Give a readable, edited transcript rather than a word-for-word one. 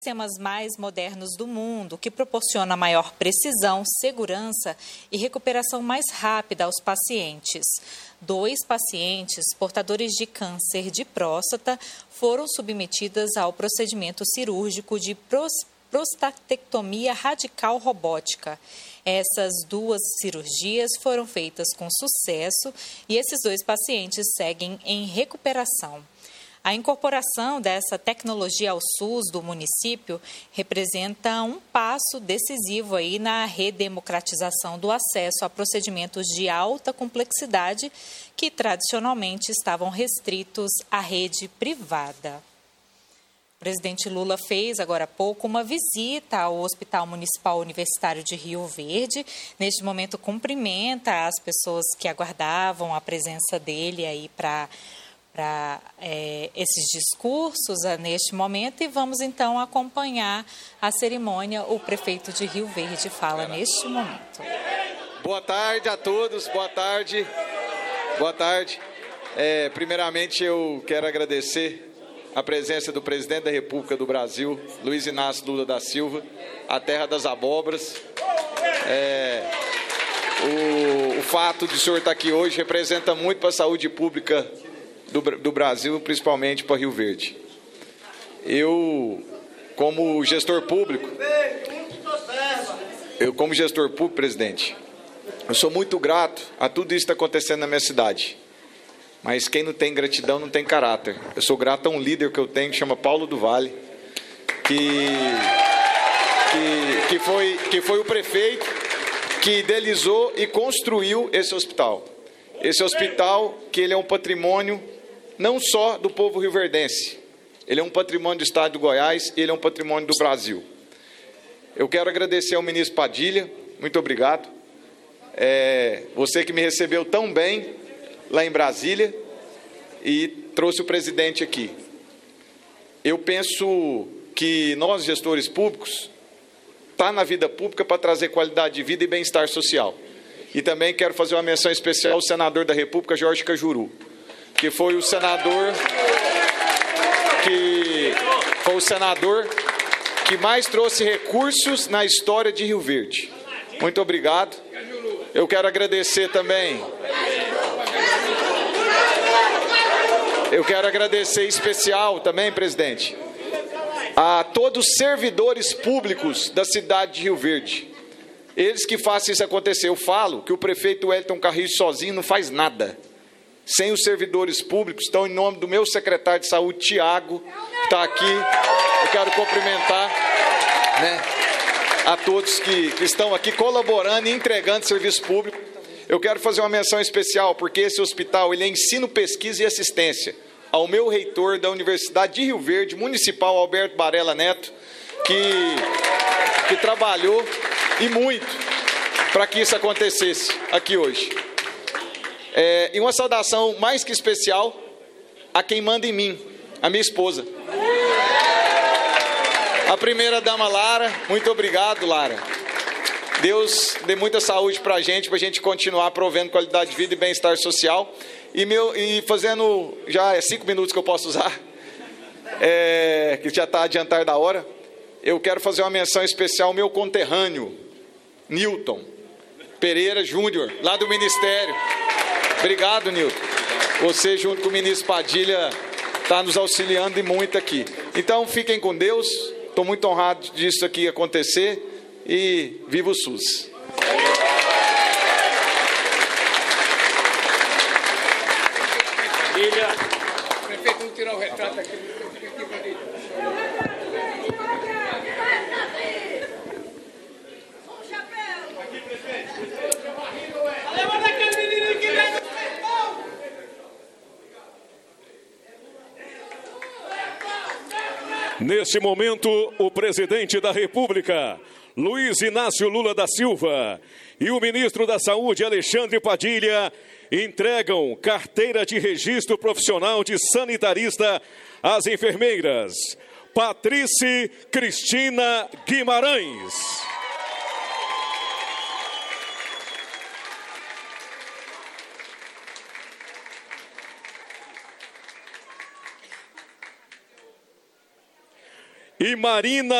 sistemas mais modernos do mundo, que proporciona maior precisão, segurança e recuperação mais rápida aos pacientes. 2 pacientes portadores de câncer de próstata foram submetidas ao procedimento cirúrgico de prostatectomia radical robótica. Essas 2 cirurgias foram feitas com sucesso e esses 2 pacientes seguem em recuperação. A incorporação dessa tecnologia ao SUS do município representa um passo decisivo aí na redemocratização do acesso a procedimentos de alta complexidade que tradicionalmente estavam restritos à rede privada. O presidente Lula fez, agora há pouco, uma visita ao Hospital Municipal Universitário de Rio Verde. Neste momento, cumprimenta as pessoas que aguardavam a presença dele aí para esses discursos neste momento, e vamos então acompanhar a cerimônia. O prefeito de Rio Verde fala neste momento. Boa tarde a todos, boa tarde. Primeiramente eu quero agradecer a presença do presidente da República do Brasil, Luiz Inácio Lula da Silva, a terra das abóboras. O fato de o senhor estar aqui hoje representa muito para a saúde pública do Brasil, principalmente para Rio Verde. Eu, como gestor público, presidente, eu sou muito grato a tudo isso que está acontecendo na minha cidade. Mas quem não tem gratidão não tem caráter. Eu sou grato a um líder que eu tenho, que chama Paulo do Vale, que foi o prefeito que idealizou e construiu esse hospital. Esse hospital, que ele é um patrimônio não só do povo rioverdense, ele é um patrimônio do estado do Goiás, ele é um patrimônio do Brasil. Eu quero agradecer ao ministro Padilha, muito obrigado. Você que me recebeu tão bem lá em Brasília e trouxe o presidente aqui. Eu penso que nós, gestores públicos, tá na vida pública para trazer qualidade de vida e bem-estar social. E também quero fazer uma menção especial ao senador da República, Jorge Cajuru, que foi o senador que mais trouxe recursos na história de Rio Verde. Muito obrigado. Eu quero agradecer também. Eu quero agradecer em especial também, presidente, a todos os servidores públicos da cidade de Rio Verde. Eles que fazem isso acontecer. Eu falo que o prefeito Wellington Carriço sozinho não faz nada. Sem os servidores públicos, então, em nome do meu secretário de saúde, Tiago, que está aqui, eu quero cumprimentar, a todos que estão aqui colaborando e entregando serviço público. Eu quero fazer uma menção especial, porque esse hospital ele é ensino, pesquisa e assistência ao meu reitor da Universidade de Rio Verde, Municipal, Alberto Barella Neto, que trabalhou e muito para que isso acontecesse aqui hoje. E uma saudação mais que especial a quem manda em mim, a minha esposa. A primeira-dama Lara, muito obrigado, Lara. Deus dê muita saúde para a gente continuar provendo qualidade de vida e bem-estar social. E fazendo, já 5 minutos que eu posso usar, que já está adiantado da hora, eu quero fazer uma menção especial ao meu conterrâneo, Newton Pereira Júnior, lá do Ministério. Obrigado, Nilton. Você, junto com o ministro Padilha, está nos auxiliando e muito aqui. Então, fiquem com Deus. Estou muito honrado disso aqui acontecer. E viva o SUS. Prefeito, vamos tirar o retrato aqui. Neste momento, o presidente da República, Luiz Inácio Lula da Silva, e o ministro da Saúde, Alexandre Padilha, entregam carteira de registro profissional de sanitarista às enfermeiras Patrícia Cristina Guimarães. e Marina